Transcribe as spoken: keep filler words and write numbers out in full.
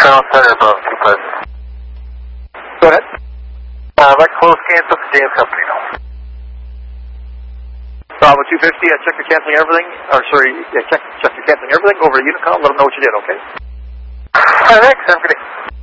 Town Center above two Pleasant. Go ahead. Uh, I'd like to close cancel for James Company now. Bravo two fifty, uh, check you're canceling everything, or sorry, yeah, check, check you're canceling everything over a unit call, let them know what you did, okay? All right, thanks, have a good day.